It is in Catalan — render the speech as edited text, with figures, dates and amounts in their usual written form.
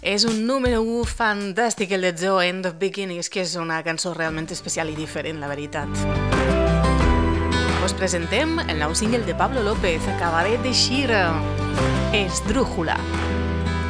És un número 1 fantàstic, el de Joe, End of Beginnings, que és una cançó realment especial i diferent, la veritat. Us presentem el nou single de Pablo López, acabadet d'eixir, Esdrújula.